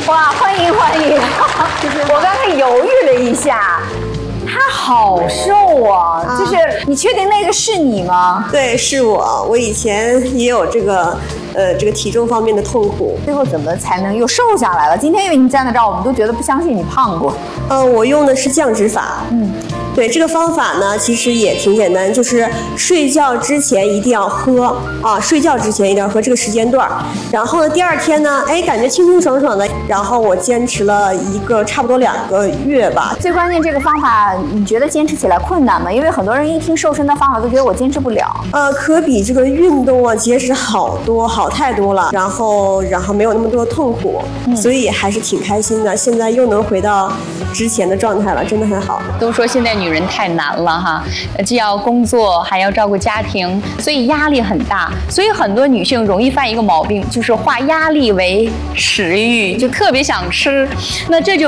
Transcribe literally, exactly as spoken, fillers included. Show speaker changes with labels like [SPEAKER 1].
[SPEAKER 1] 哇，欢迎欢迎！我刚才犹豫了一下。他好瘦啊！啊就是你确定那个是你吗？
[SPEAKER 2] 对，是我。我以前也有这个，呃，这个体重方面的痛苦。
[SPEAKER 1] 最后怎么才能又瘦下来了？今天因为你站在这儿，我们都觉得不相信你胖过。
[SPEAKER 2] 呃，我用的是降脂法。嗯。对，这个方法呢，其实也挺简单，就是睡觉之前一定要喝啊，睡觉之前一定要喝这个时间段。然后呢，第二天呢，哎，感觉清清爽爽的。然后我坚持了一个差不多两个月吧。
[SPEAKER 1] 最关键，这个方法你觉得坚持起来困难吗？因为很多人一听瘦身的方法都觉得我坚持不了。
[SPEAKER 2] 呃，可比这个运动啊节食好多，好太多了。然后，然后没有那么多痛苦，嗯、所以还是挺开心的。现在又能回到之前的状态了，真的很好。
[SPEAKER 3] 都说现在女人太难了哈，既要工作还要照顾家庭，所以压力很大。所以很多女性容易犯一个毛病，就是化压力为食欲，就特别想吃。那这就